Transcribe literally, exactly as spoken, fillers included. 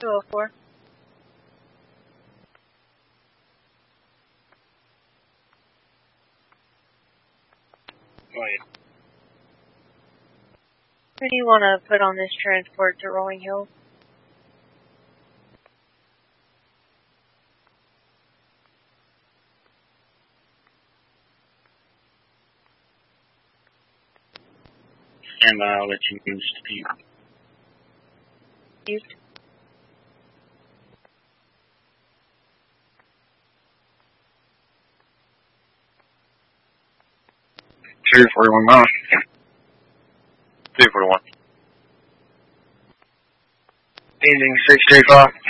two oh four. Right. Who do you want to put on this transport to Rolling Hill? And I'll let you use Steve. Steve? two forty-one miles. two forty-one. Ending six two five.